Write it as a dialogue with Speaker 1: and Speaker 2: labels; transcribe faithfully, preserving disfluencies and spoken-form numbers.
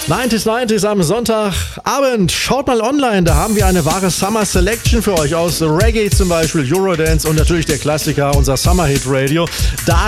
Speaker 1: neunzig neunzig am Sonntagabend. Schaut mal online, da haben wir eine wahre Summer Selection für euch aus Reggae zum Beispiel, Eurodance und natürlich der Klassiker, unser Summer Hit Radio. Da